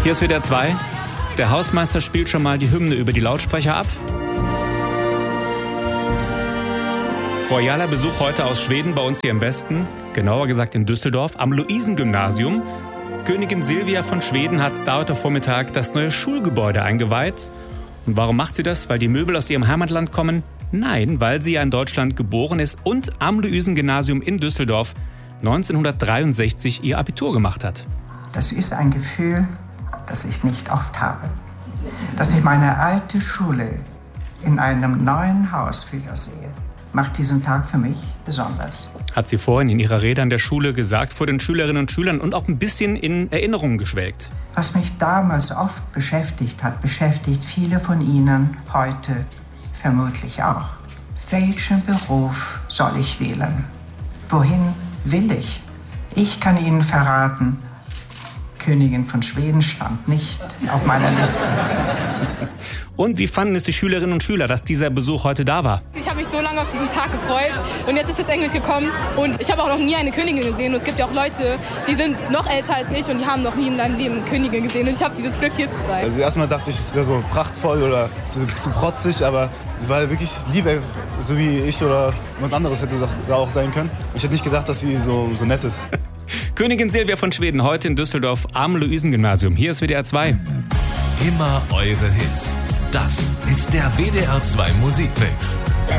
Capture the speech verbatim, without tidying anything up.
Hier ist W D R zwei. Der Hausmeister spielt schon mal die Hymne über die Lautsprecher ab. Royaler Besuch heute aus Schweden bei uns hier im Westen, genauer gesagt in Düsseldorf, am Luisengymnasium. Königin Silvia von Schweden hat da heute Vormittag das neue Schulgebäude eingeweiht. Und warum macht sie das? Weil die Möbel aus ihrem Heimatland kommen? Nein, weil sie ja in Deutschland geboren ist und am Luisengymnasium in Düsseldorf neunzehnhundertdreiundsechzig ihr Abitur gemacht hat. Das ist ein Gefühl, das ich nicht oft habe. Dass ich meine alte Schule in einem neuen Haus wiedersehe, macht diesen Tag für mich besonders. Hat sie vorhin in ihrer Rede an der Schule gesagt, vor den Schülerinnen und Schülern und auch ein bisschen in Erinnerungen geschwelgt. Was mich damals oft beschäftigt hat, beschäftigt viele von Ihnen heute vermutlich auch. Welchen Beruf soll ich wählen? Wohin will ich? Ich kann Ihnen verraten, Königin von Schweden stand nicht auf meiner Liste. Und wie fanden es die Schülerinnen und Schüler, dass dieser Besuch heute da war? Ich habe mich so lange auf diesen Tag gefreut und jetzt ist jetzt Englisch gekommen und ich habe auch noch nie eine Königin gesehen und es gibt ja auch Leute, die sind noch älter als ich und die haben noch nie in deinem Leben eine Königin gesehen und ich habe dieses Glück, hier zu sein. Also erstmal dachte ich, es wäre so prachtvoll oder so ein bisschen protzig, aber sie war wirklich lieb, so wie ich oder jemand anderes hätte da auch sein können. Ich hätte nicht gedacht, dass sie so, so nett ist. Königin Silvia von Schweden heute in Düsseldorf am Luisengymnasium. Hier ist W D R zwei. Immer eure Hits. Das ist der W D R zwei Musikmix.